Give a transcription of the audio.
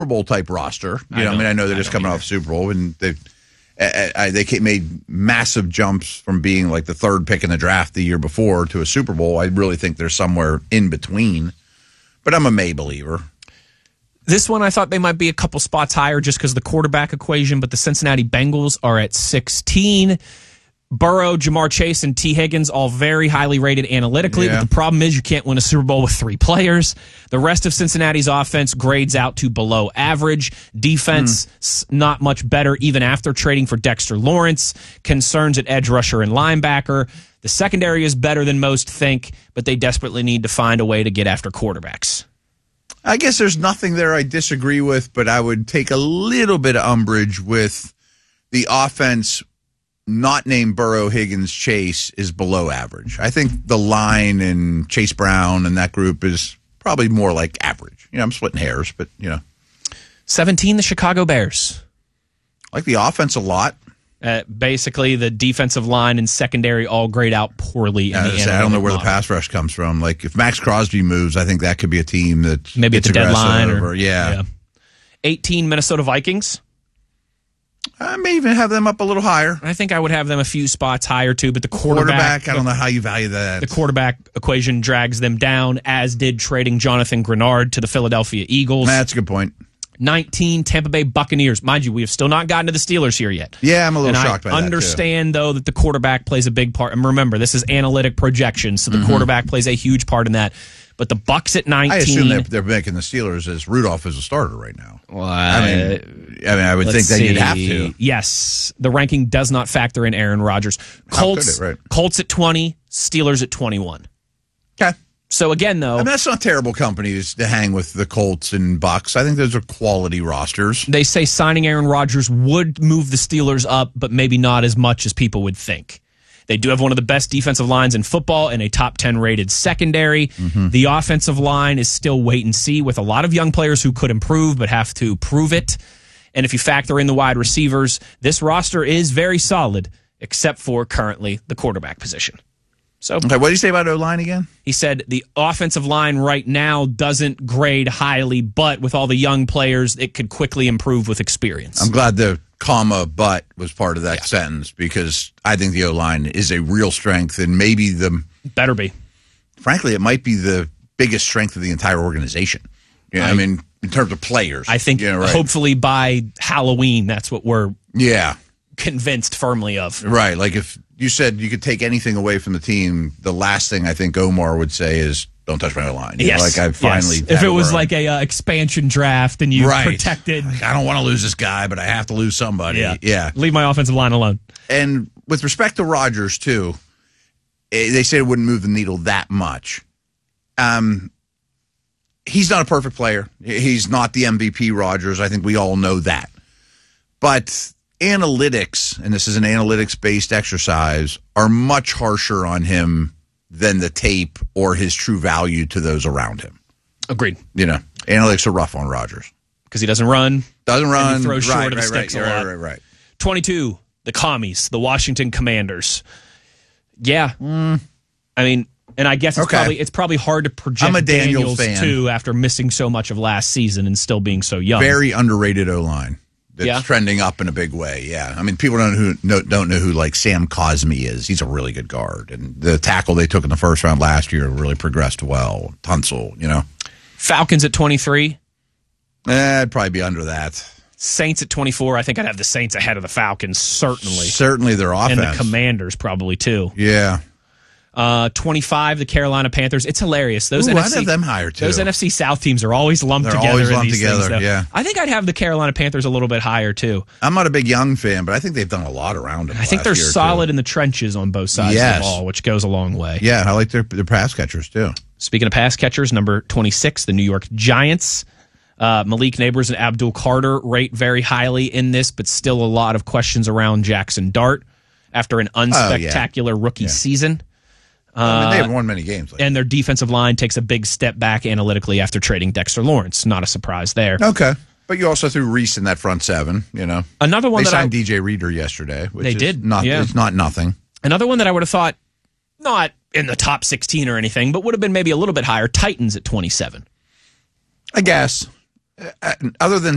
Bowl type roster. I know they're just coming off Super Bowl, and they made massive jumps from being like the third pick in the draft the year before to a Super Bowl. I really think they're somewhere in between, but I'm a May believer. This one, I thought they might be a couple spots higher just because of the quarterback equation, but the Cincinnati Bengals are at 16. Burrow, Jamar Chase, and T. Higgins, all very highly rated analytically, but the problem is you can't win a Super Bowl with 3 players. The rest of Cincinnati's offense grades out to below average. Defense, not much better, even after trading for Dexter Lawrence. Concerns at edge rusher and linebacker. The secondary is better than most think, but they desperately need to find a way to get after quarterbacks. I guess there's nothing there I disagree with, but I would take a little bit of umbrage with the offense not named Burrow, Higgins, Chase is below average. I think the line in Chase Brown and that group is probably more like average. I'm splitting hairs, but 17, the Chicago Bears. I like the offense a lot. Basically, the defensive line and secondary all grade out poorly. I don't know where the pass rush comes from. Like, if Max Crosby moves, I think that could be a team that maybe at the deadline. Or 18, Minnesota Vikings. I may even have them up a little higher. I think I would have them a few spots higher, too, but the quarterback I don't know how you value that. The quarterback equation drags them down, as did trading Jonathan Grenard to the Philadelphia Eagles. That's a good point. 19, Tampa Bay Buccaneers. Mind you, we have still not gotten to the Steelers here yet. Yeah, I'm a little shocked by that, I understand, though, that the quarterback plays a big part. And remember, this is analytic projection, so the quarterback plays a huge part in that. But the Bucs at 19. I assume they're making the Steelers as Rudolph as a starter right now. Well, I would think that you'd have to. Yes. The ranking does not factor in Aaron Rodgers. Colts at 20, Steelers at 21. Okay. So again, though, that's not terrible companies to hang with the Colts and Bucs. I think those are quality rosters. They say signing Aaron Rodgers would move the Steelers up, but maybe not as much as people would think. They do have one of the best defensive lines in football and a top 10 rated secondary. The offensive line is still wait and see with a lot of young players who could improve but have to prove it. And if you factor in the wide receivers, this roster is very solid, except for currently the quarterback position. So, okay, what did you say about O-line again? He said the offensive line right now doesn't grade highly, but with all the young players, it could quickly improve with experience. I'm glad the comma but was part of that sentence, because I think the O-line is a real strength, and maybe better be. Frankly, it might be the biggest strength of the entire organization. I mean, in terms of players. I think hopefully by Halloween, that's what we're convinced firmly of. Right. Like, if you said you could take anything away from the team, the last thing I think Omar would say is, don't touch my line. Yes. Like, I finally. If it was like a expansion draft and you protected. I don't want to lose this guy, but I have to lose somebody. Yeah. Leave my offensive line alone. And with respect to Rodgers, too, they said it wouldn't move the needle that much. He's not a perfect player. He's not the MVP Rodgers. I think we all know that. But analytics, and this is an analytics-based exercise, are much harsher on him than the tape or his true value to those around him. Agreed. Analytics are rough on Rodgers. Because he doesn't run. And he throws short of the sticks a lot. Right. 22, the Commies, the Washington Commanders. Yeah. I mean, and I guess it's probably hard to project I'm a Daniels fan too, after missing so much of last season and still being so young. Very underrated O-line. That's trending up in a big way. Yeah, I mean, people don't know who like Sam Cosmi is. He's a really good guard, and the tackle they took in the first round last year really progressed well. Tunsil, Falcons at 23. I'd probably be under that. Saints at 24. I think I'd have the Saints ahead of the Falcons. Certainly their offense, and the Commanders probably too. Yeah. 25, the Carolina Panthers. It's hilarious. I'd have them higher too. Those NFC South teams are always lumped together. Always lumped together. Yeah. I think I'd have the Carolina Panthers a little bit higher too. I'm not a big Young fan, but I think they've done a lot around them. I think they're solid in the trenches on both sides of the ball, which goes a long way. Yeah, I like their pass catchers too. Speaking of pass catchers, number 26, the New York Giants. Malik Neighbors and Abdul Carter rate very highly in this, but still a lot of questions around Jackson Dart after an unspectacular rookie season. They haven't won many games. And their defensive line takes a big step back analytically after trading Dexter Lawrence. Not a surprise there. Okay. But you also threw Reese in that front seven, Another one they signed DJ Reader yesterday. It's not nothing. Another one that I would have thought, not in the top 16 or anything, but would have been maybe a little bit higher, Titans at 27. I guess. Other than